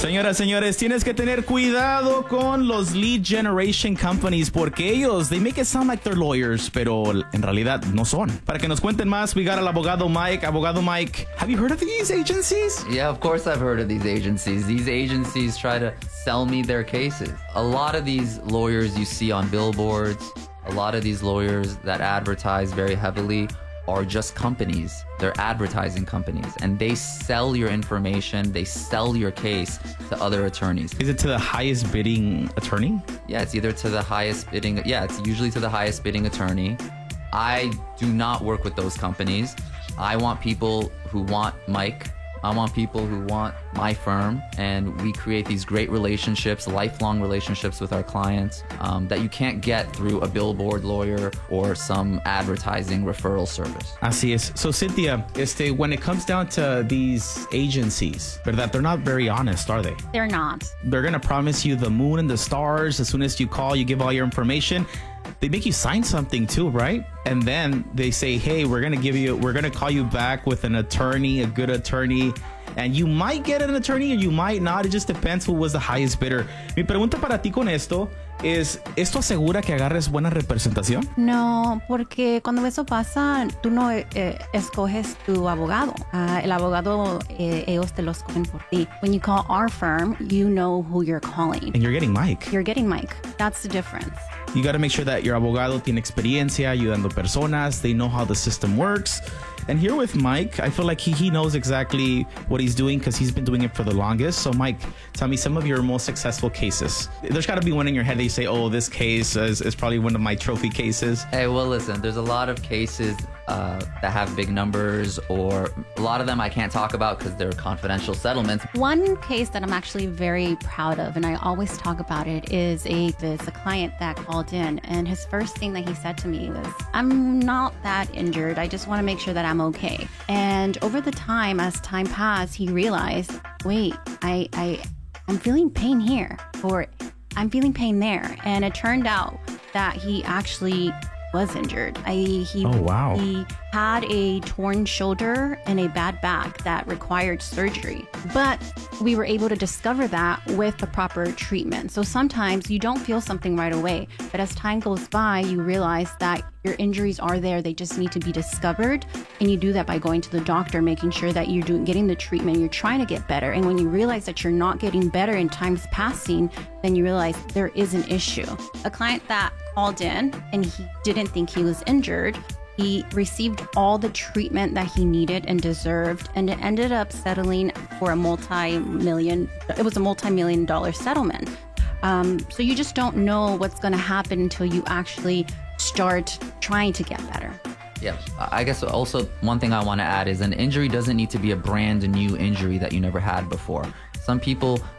Señoras, señores, tienes que tener cuidado con los lead generation companies porque ellos, they make it sound like they're lawyers, pero en realidad no son. Para que nos cuenten más, we got al abogado Mike. Abogado Mike, have you heard of these agencies? Yeah, of course I've heard of these agencies. These agencies try to sell me their cases. A lot of these lawyers you see on billboards, a lot of these lawyers that advertise very heavily are just companies. They're advertising companies, and they sell your information, they sell your case to other attorneys. Is it to the highest bidding attorney? Yeah, it's either to the highest bidding, it's usually to the highest bidding attorney. I do not work with those companies. I want people who want Mike. I want people who want my firm, and we create these great relationships, lifelong relationships with our clients that you can't get through a billboard lawyer or some advertising referral service. Así es. So, Cynthia, when it comes down to these agencies, ¿verdad? They're not very honest, are they? They're not. They're going to promise you the moon and the stars. As soon as you call, you give all your information. They make you sign something too, right? And then they say, hey, we're going to call you back with an attorney, a good attorney. And you might get an attorney or you might not. It just depends who was the highest bidder. Mi pregunta para ti con esto es, ¿esto asegura que agarres buena representación? No, porque cuando eso pasa, tú no escoges tu abogado. El abogado, ellos te lo escogen por ti. When you call our firm, you know who you're calling. And you're getting Mike. You're getting Mike. That's the difference. You got to make sure that your abogado tiene experiencia ayudando personas. They know how the system works. And here with Mike, I feel like he knows exactly what he's doing because he's been doing it for the longest. So Mike, tell me some of your most successful cases. There's got to be one in your head that you say, oh, this case is probably one of my trophy cases. Hey, well, listen, there's a lot of cases that have big numbers, or a lot of them I can't talk about because they're confidential settlements. One case that I'm actually very proud of, and I always talk about it, is a client that called in, and his first thing that he said to me was, I'm not that injured. I just want to make sure that I'm okay. And over the time, as time passed, he realized, wait, I'm feeling pain here, or I'm feeling pain there. And it turned out that he actually was injured. Oh, wow. He had a torn shoulder and a bad back that required surgery. But we were able to discover that with the proper treatment. So sometimes you don't feel something right away, but as time goes by, you realize that your injuries are there. They just need to be discovered. And you do that by going to the doctor, making sure that you're getting the treatment, you're trying to get better. And when you realize that you're not getting better and time's passing, then you realize there is an issue. A client that called in and he didn't think he was injured, he received all the treatment that he needed and deserved, and it ended up settling for a multi-million dollar settlement. So you just don't know what's going to happen until you actually start trying to get better. Yeah, I guess also one thing I want to add is an injury doesn't need to be a brand new injury that you never had before. Some people